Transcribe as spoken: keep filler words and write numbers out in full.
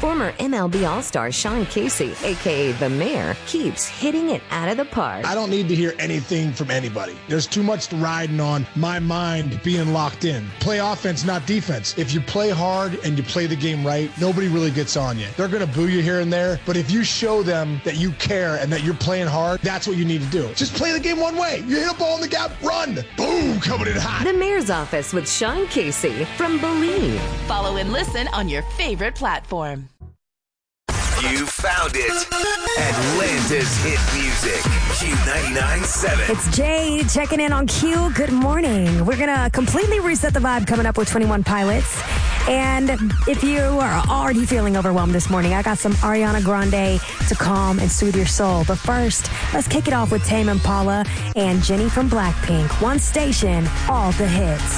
Former M L B All-Star Sean Casey, a k a. The Mayor, keeps hitting it out of the park. I don't need to hear anything from anybody. There's too much riding on my mind being locked in. Play offense, not defense. If you play hard and you play the game right, nobody really gets on you. They're going to boo you here and there, but if you show them that you care and that you're playing hard, that's what you need to do. Just play the game one way. You hit a ball in the gap, run. Boom, coming in hot. The Mayor's Office with Sean Casey from Believe. Follow and listen on your favorite platform. You found it. Atlanta's hit music. Q ninety-nine point seven. It's Jay checking in on Q. Good morning. We're going to completely reset the vibe coming up with twenty-one Pilots. And if you are already feeling overwhelmed this morning, I got some Ariana Grande to calm and soothe your soul. But first, let's kick it off with Tame Impala and Jennie from Blackpink. One station, all the hits.